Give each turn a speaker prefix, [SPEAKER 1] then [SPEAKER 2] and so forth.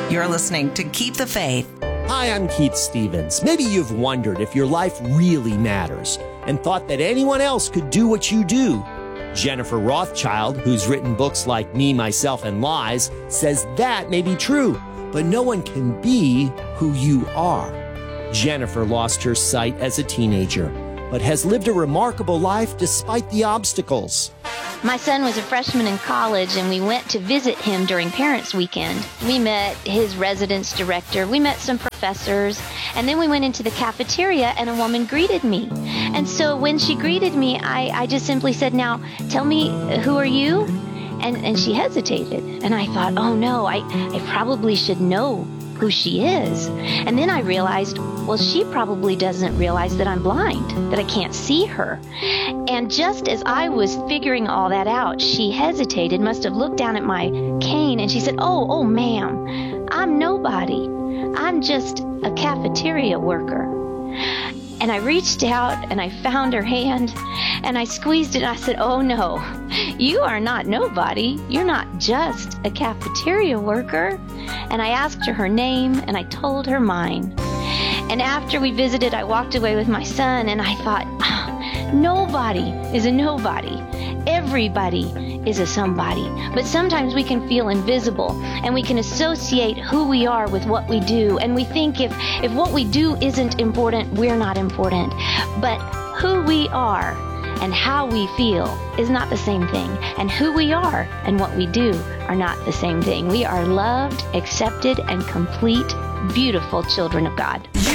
[SPEAKER 1] You're listening to Keep the Faith.
[SPEAKER 2] Hi, I'm Keith Stevens. Maybe you've wondered if your life really matters and thought that anyone else could do what you do. Jennifer Rothschild, who's written books like Me, Myself, and Lies, says that may be true, but no one can be who you are. Jennifer lost her sight as a teenager, but has lived a remarkable life despite the obstacles.
[SPEAKER 3] My son was a freshman in college, and we went to visit him during Parents' Weekend. We met his residence director, we met some professors, and then we went into the cafeteria, and a woman greeted me. And so when she greeted me, I just simply said, "Now, tell me, who are you?" And she hesitated, and I thought, oh no, I probably should know who she is. And then I realized, well, she probably doesn't realize that I'm blind, that I can't see her. And just as I was figuring all that out, she hesitated, must have looked down at my cane, and she said, oh, ma'am, I'm nobody. I'm just a cafeteria worker. And I reached out and I found her hand and I squeezed it and I said, oh no, you are not nobody. You're not just a cafeteria worker. And I asked her name and I told her mine. And after we visited, I walked away with my son and I thought, nobody is a nobody. Everybody is a somebody. But sometimes we can feel invisible and we can associate who we are with what we do. And we think if what we do isn't important, we're not important. But who we are and how we feel is not the same thing. And who we are and what we do are not the same thing. We are loved, accepted, and complete, beautiful children of God.